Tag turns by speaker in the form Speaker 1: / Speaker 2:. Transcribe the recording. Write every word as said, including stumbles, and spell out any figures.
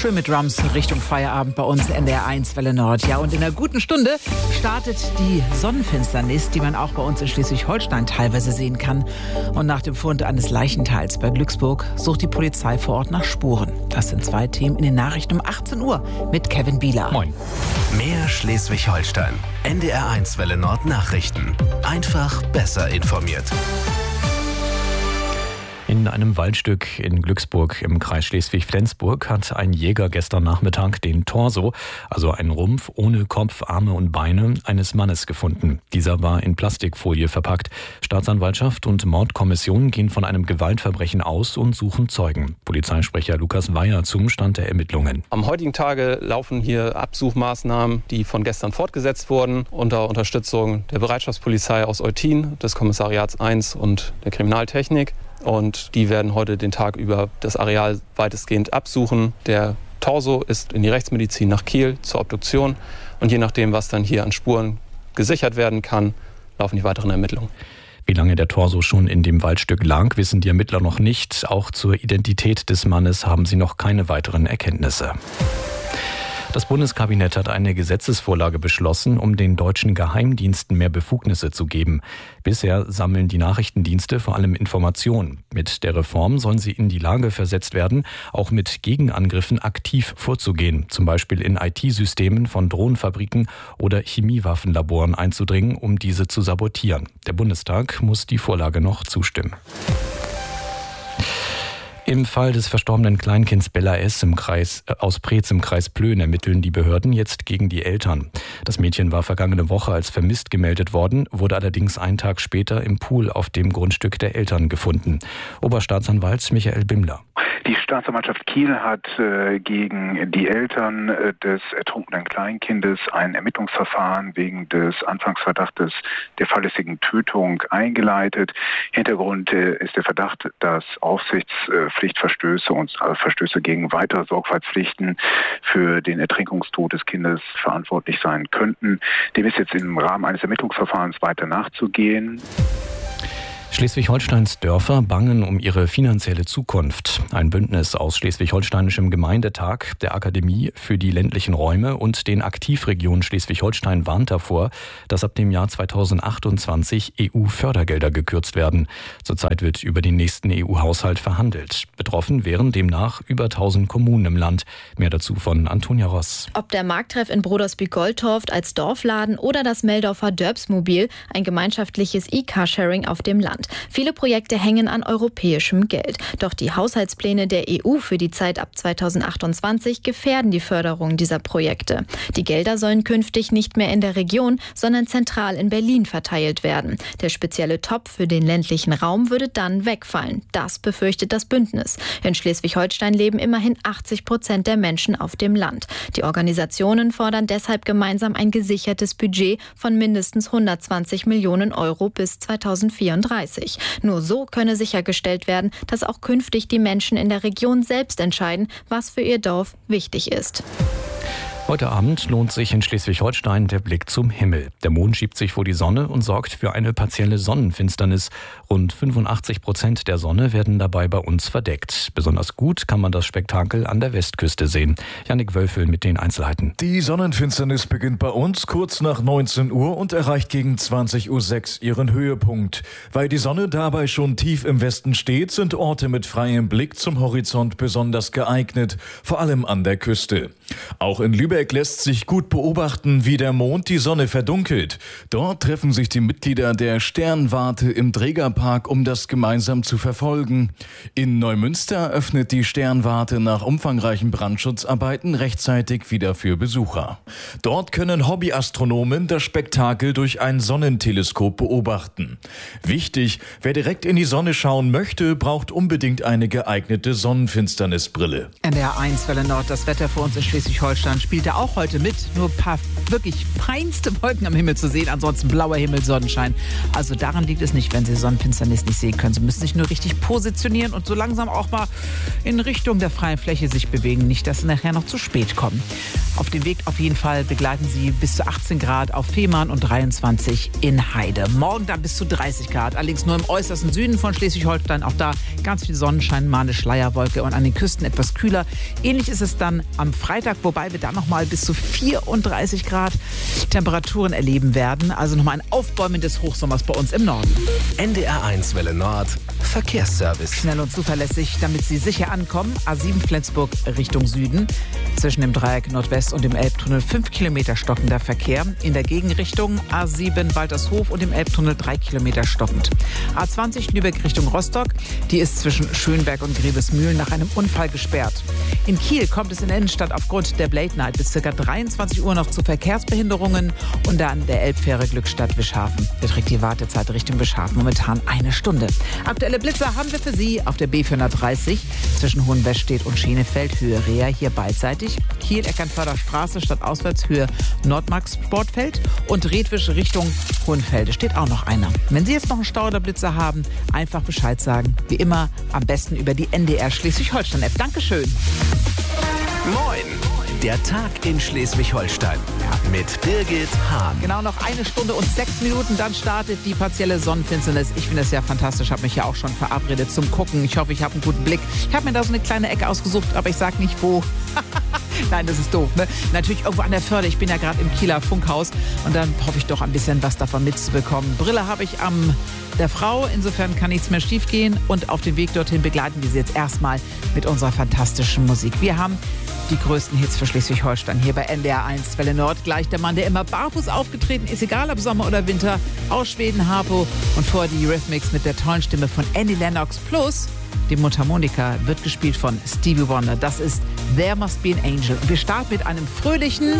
Speaker 1: Schön mit Drums Richtung Feierabend bei uns N D R eins Welle Nord. Ja, und in einer guten Stunde startet die Sonnenfinsternis, die man auch bei uns in Schleswig-Holstein teilweise sehen kann. Und nach dem Fund eines Leichenteils bei Glücksburg sucht die Polizei vor Ort nach Spuren. Das sind zwei Themen in den Nachrichten um achtzehn Uhr mit Kevin Bieler.
Speaker 2: Moin. Mehr Schleswig-Holstein. N D R eins Welle Nord Nachrichten. Einfach besser informiert.
Speaker 3: In einem Waldstück in Glücksburg im Kreis Schleswig-Flensburg hat ein Jäger gestern Nachmittag den Torso, also einen Rumpf ohne Kopf, Arme und Beine, eines Mannes gefunden. Dieser war in Plastikfolie verpackt. Staatsanwaltschaft und Mordkommission gehen von einem Gewaltverbrechen aus und suchen Zeugen. Polizeisprecher Lukas Weyer zum Stand der Ermittlungen.
Speaker 4: Am heutigen Tage laufen hier Absuchmaßnahmen, die von gestern fortgesetzt wurden, unter Unterstützung der Bereitschaftspolizei aus Eutin, des Kommissariats eins und der Kriminaltechnik. Und die werden heute den Tag über das Areal weitestgehend absuchen. Der Torso ist in die Rechtsmedizin nach Kiel zur Obduktion. Und je nachdem, was dann hier an Spuren gesichert werden kann, laufen die weiteren Ermittlungen.
Speaker 3: Wie lange der Torso schon in dem Waldstück lag, wissen die Ermittler noch nicht. Auch zur Identität des Mannes haben sie noch keine weiteren Erkenntnisse. Das Bundeskabinett hat eine Gesetzesvorlage beschlossen, um den deutschen Geheimdiensten mehr Befugnisse zu geben. Bisher sammeln die Nachrichtendienste vor allem Informationen. Mit der Reform sollen sie in die Lage versetzt werden, auch mit Gegenangriffen aktiv vorzugehen, zum Beispiel in I T-Systemen von Drohnenfabriken oder Chemiewaffenlaboren einzudringen, um diese zu sabotieren. Der Bundestag muss die Vorlage noch zustimmen. Im Fall des verstorbenen Kleinkinds Bella S. im Kreis, äh, aus Preetz im Kreis Plön ermitteln die Behörden jetzt gegen die Eltern. Das Mädchen war vergangene Woche als vermisst gemeldet worden, wurde allerdings einen Tag später im Pool auf dem Grundstück der Eltern gefunden. Oberstaatsanwalt Michael Bimmler.
Speaker 5: Die Staatsanwaltschaft Kiel hat äh, gegen die Eltern äh, des ertrunkenen Kleinkindes ein Ermittlungsverfahren wegen des Anfangsverdachtes der fahrlässigen Tötung eingeleitet. Hintergrund äh, ist der Verdacht, dass Aufsichtspflichtverstöße und äh, Verstöße gegen weitere Sorgfaltspflichten für den Ertrinkungstod des Kindes verantwortlich sein könnten. Dem ist jetzt im Rahmen eines Ermittlungsverfahrens weiter nachzugehen.
Speaker 3: Schleswig-Holsteins Dörfer bangen um ihre finanzielle Zukunft. Ein Bündnis aus Schleswig-Holsteinischem Gemeindetag, der Akademie für die ländlichen Räume und den Aktivregionen Schleswig-Holstein warnt davor, dass ab dem Jahr zweitausendachtundzwanzig E U-Fördergelder gekürzt werden. Zurzeit wird über den nächsten E U-Haushalt verhandelt. Betroffen wären demnach über tausend Kommunen im Land. Mehr dazu von Antonia Ross.
Speaker 6: Ob der Markttreff in Brodersby-Goldtorft als Dorfladen oder das Meldorfer Dörbsmobil, ein gemeinschaftliches E-Carsharing auf dem Land. Viele Projekte hängen an europäischem Geld. Doch die Haushaltspläne der E U für die Zeit ab zweitausendachtundzwanzig gefährden die Förderung dieser Projekte. Die Gelder sollen künftig nicht mehr in der Region, sondern zentral in Berlin verteilt werden. Der spezielle Topf für den ländlichen Raum würde dann wegfallen. Das befürchtet das Bündnis. In Schleswig-Holstein leben immerhin achtzig Prozent der Menschen auf dem Land. Die Organisationen fordern deshalb gemeinsam ein gesichertes Budget von mindestens hundertzwanzig Millionen Euro bis zweitausendvierunddreißig. Nur so könne sichergestellt werden, dass auch künftig die Menschen in der Region selbst entscheiden, was für ihr Dorf wichtig ist.
Speaker 3: Heute Abend lohnt sich in Schleswig-Holstein der Blick zum Himmel. Der Mond schiebt sich vor die Sonne und sorgt für eine partielle Sonnenfinsternis. Rund fünfundachtzig Prozent der Sonne werden dabei bei uns verdeckt. Besonders gut kann man das Spektakel an der Westküste sehen. Jannik Wölfel mit den Einzelheiten.
Speaker 7: Die Sonnenfinsternis beginnt bei uns kurz nach neunzehn Uhr und erreicht gegen zwanzig Uhr sechs ihren Höhepunkt. Weil die Sonne dabei schon tief im Westen steht, sind Orte mit freiem Blick zum Horizont besonders geeignet, vor allem an der Küste. Auch in Lübeck lässt sich gut beobachten, wie der Mond die Sonne verdunkelt. Dort treffen sich die Mitglieder der Sternwarte im Trägerpark, um das gemeinsam zu verfolgen. In Neumünster öffnet die Sternwarte nach umfangreichen Brandschutzarbeiten rechtzeitig wieder für Besucher. Dort können Hobbyastronomen das Spektakel durch ein Sonnenteleskop beobachten. Wichtig, wer direkt in die Sonne schauen möchte, braucht unbedingt eine geeignete Sonnenfinsternisbrille.
Speaker 1: N D R eins Welle Nord, das Wetter für uns in Schleswig-Holstein spielt da auch heute mit. Nur ein paar wirklich feinste Wolken am Himmel zu sehen. Ansonsten blauer Himmel, Sonnenschein. Also daran liegt es nicht, wenn Sie Sonnenfinsternis nicht sehen können. Sie müssen sich nur richtig positionieren und so langsam auch mal in Richtung der freien Fläche sich bewegen. Nicht, dass Sie nachher noch zu spät kommen. Auf dem Weg auf jeden Fall begleiten Sie bis zu achtzehn Grad auf Fehmarn und dreiundzwanzig in Heide. Morgen dann bis zu dreißig Grad. Allerdings nur im äußersten Süden von Schleswig-Holstein. Auch da ganz viel Sonnenschein, mal eine Schleierwolke und an den Küsten etwas kühler. Ähnlich ist es dann am Freitag, wobei wir dann nochmal bis zu vierunddreißig Grad Temperaturen erleben werden. Also nochmal ein Aufbäumen des Hochsommers bei uns im Norden.
Speaker 2: N D R eins Welle Nord, Verkehrsservice.
Speaker 1: Schnell und zuverlässig, damit Sie sicher ankommen. A sieben Flensburg Richtung Süden. Zwischen dem Dreieck Nordwest und dem Elbtunnel fünf Kilometer stockender Verkehr. In der Gegenrichtung A sieben Waltershof und dem Elbtunnel drei Kilometer stockend. A zwanzig Lübeck Richtung Rostock. Die ist zwischen Schönberg und Grevesmühlen nach einem Unfall gesperrt. In Kiel kommt es in der Innenstadt aufgrund der Blade Night bis ca. dreiundzwanzig Uhr noch zu Verkehrsbehinderungen und dann der Elbfähre Glückstadt-Wischhafen. Beträgt die Wartezeit Richtung Wischhafen momentan eine Stunde. Aktuelle Blitzer haben wir für Sie auf der B vierhundertdreißig zwischen Hohenwestedt und Schenefeld, Höhe Reher, hier beidseitig. Kiel, Eckernförder Straße, stadtauswärts, Höhe Nordmark Sportfeld und Redwisch Richtung Hohenfelde steht auch noch einer. Wenn Sie jetzt noch einen Stau oder Blitzer haben, einfach Bescheid sagen. Wie immer am besten über die N D R Schleswig-Holstein-App. Dankeschön.
Speaker 2: Moin! Der Tag in Schleswig-Holstein mit Birgit Hahn.
Speaker 1: Genau, noch eine Stunde und sechs Minuten, dann startet die partielle Sonnenfinsternis. Ich finde das ja fantastisch, habe mich ja auch schon verabredet zum Gucken. Ich hoffe, ich habe einen guten Blick. Ich habe mir da so eine kleine Ecke ausgesucht, aber ich sage nicht wo. Nein, das ist doof, ne? Natürlich irgendwo an der Förde. Ich bin ja gerade im Kieler Funkhaus und dann hoffe ich doch ein bisschen was davon mitzubekommen. Brille habe ich am der Frau, insofern kann nichts mehr schief gehen und auf dem Weg dorthin begleiten wir Sie jetzt erstmal mit unserer fantastischen Musik. Wir haben die größten Hits für Schleswig-Holstein hier bei N D R eins Welle Nord. Gleich der Mann, der immer barfuß aufgetreten ist, egal ob Sommer oder Winter, aus Schweden, Harpo und vorher die Eurythmics mit der tollen Stimme von Annie Lennox plus die Mundharmonika wird gespielt von Stevie Wonder. Das ist There Must Be an Angel. Und wir starten mit einem fröhlichen